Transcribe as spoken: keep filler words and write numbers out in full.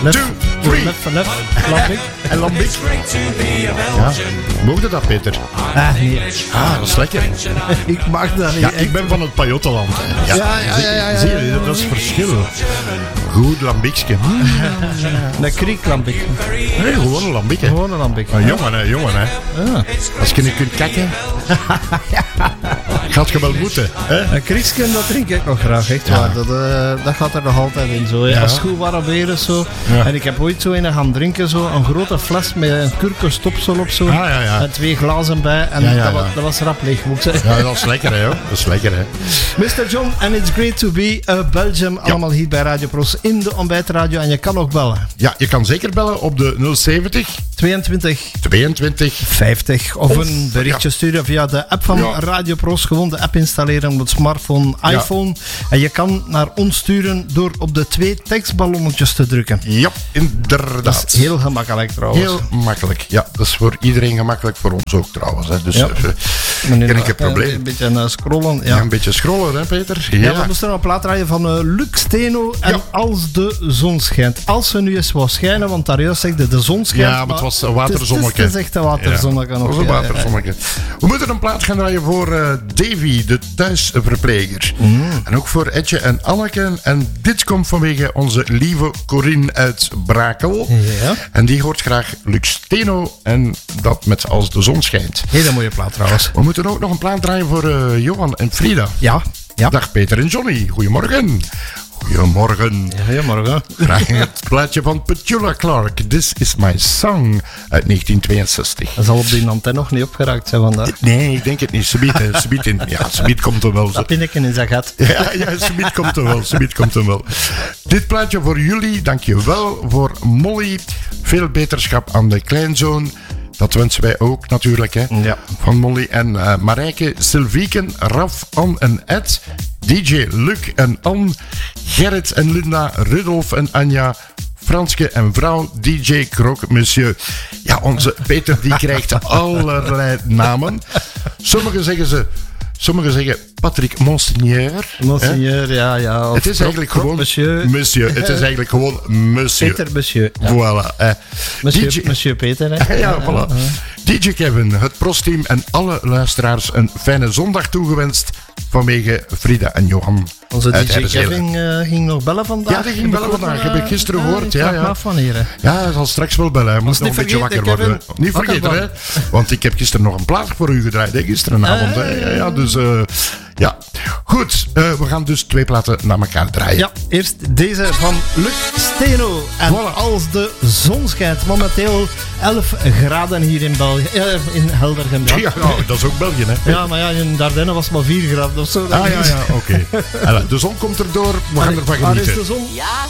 Left, two, three. Left for left. Lambic. En lambic. Ja. Mocht je dat, Peter? Ah, nee. Ah, dat is lekker. Ik mag dat niet. Ja, ik ben van het Pajottenland. Ja, Ja, ja, ja, ja, ja, zie je, ja, ja. dat is het verschil. Goed lambiekje. Een krieklambic. Nee, gewoon een lambiek, hè. Gewoon een lambic. Een jongen, hè, jongen, hè. Ah. Als je niet kunt kijken, gaat je wel moeten, hè. Een kriekje, dat drink ik nog graag, echt Ja. waar. Dat, uh, dat gaat er nog altijd in. Zo. Ja. Als het goed warm weer is zo. Ja. En ik heb ooit zo een gaan drinken, zo, een grote fles met een kurkustopsel op zo. Ah, ja, ja. En twee glazen bij. En Ja, ja, dat, ja. was, dat was rap leeg, moet ik zeggen. Ja, dat is lekker, hè, joh. Dat is lekker, hè. mister John, and it's great to be uh, Belgium. Allemaal hier bij Radio Pros in de ontbijtradio. En je kan ook bellen. Ja, je kan zeker bellen op de nul zeventig tweeëntwintig tweeëntwintig. vijftig. Of, Of, een berichtje ja. sturen via de app van Ja. Radio Pros. Gewoon de app installeren op het smartphone, Ja. iPhone. En je kan naar ons sturen door op de twee tekstballonnetjes te drukken. Ja, Dat inderdaad. is heel gemakkelijk trouwens. Heel makkelijk. Ja, dat is voor iedereen gemakkelijk, voor ons ook trouwens. Hè. Dus Ja. uh, Meneer, geen enkel eh, probleem. Een beetje uh, scrollen. Ja. Ja. Een beetje scrollen, hè, Peter? Ja, Ja, we moesten nog een plaat draaien van uh, Luc Steno en Ja. Als de zon schijnt. Als ze nu eens wou schijnen, want daar juist zegt de, de zon schijnt. Ja, maar het was een waterzonnetje. Het is, het is echt een waterzonnetje. Ja, nog, dat was een ja, ja, ja. waterzonnetje. We moeten een plaat gaan draaien voor uh, Davy, de thuisverpleger. Mm. En ook voor Etje en Anneke. En dit komt vanwege onze lieve Corine uit Brakel. Ja. En die hoort graag Luc Steno en dat met Als de zon schijnt. Hele mooie plaat trouwens. We moeten ook nog een plaat draaien voor uh, Johan en Frida. Ja. Ja. Dag Peter en Johnny, goedemorgen. Goedemorgen. Goedemorgen. Graag het plaatje van Petula Clark, This Is My Song, uit negentien tweeënzestig. Dat zal op die antenne nog niet opgeraakt zijn vandaag. Nee, ik denk het niet. Subiet, hè. Subiet in. Ja, Subiet komt er wel. Dat pinneken in zijn gat. Ja, ja, Subiet komt er wel. Subiet komt er wel. Dit plaatje voor jullie, dankjewel. Voor Molly, veel beterschap aan de kleinzoon. Dat wensen wij ook natuurlijk, hè. Ja. Van Molly en uh, Marijke, Sylvieken, Raf, Anne en Ed, D J Luc en Anne, Gerrit en Linda, Rudolf en Anja, Franske en vrouw, D J Krok, monsieur. Ja, onze Peter die krijgt allerlei namen. Sommigen zeggen ze... Sommigen zeggen Patrick Monseigneur. Monseigneur, hè? ja, ja. Of Het is Krok, eigenlijk Krok, gewoon... Monsieur. Monsieur. Het is eigenlijk gewoon monsieur. Peter Monsieur. Ja. Voilà. Eh. Monsieur, D J monsieur Peter, hè? Ja, voilà. D J Kevin, het Pros-team en alle luisteraars een fijne zondag toegewenst vanwege Frida en Johan. Onze uit D J Herrzelen. Kevin uh, ging nog bellen vandaag. Ja, die ging bellen vandaag. Heb ik gisteren gehoord. Ja, ja. Van hier, hè. Ja, hij zal straks wel bellen. Hij moet nog niet een beetje wakker vergeten, worden. Kevin. Niet Wakker vergeten, hè. Want ik heb gisteren nog een plaat voor u gedraaid, hè. Gisterenavond. Ah, hè. Ja, ja, dus... Uh, ja. Goed, uh, we gaan dus twee platen naar elkaar draaien. Ja, eerst deze van Luc Steno. En Voilà. Als de zon schijnt. Momenteel elf graden hier in België. Ja, in Heldergem. Ja. Ja, ja, dat is ook België, hè. Ja, maar ja, in Dardenne was het maar vier graden of zo. Ah, ja, ja, oké. Okay. De zon komt erdoor, we gaan ervan Waar is genieten. de zon? Ja,